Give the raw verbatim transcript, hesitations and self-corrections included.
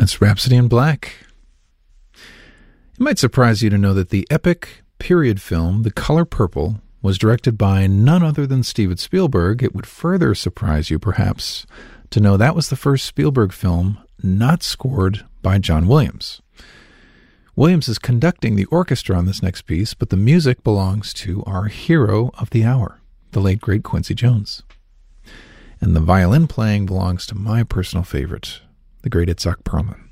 That's Rhapsody in Black. It might surprise you to know that the epic period film The Color Purple was directed by none other than Steven Spielberg. It would further surprise you, perhaps, to know that was the first Spielberg film not scored by John Williams. Williams is conducting the orchestra on this next piece, but the music belongs to our hero of the hour, the late great Quincy Jones. And the violin playing belongs to my personal favorite, the great Itzhak Perlman.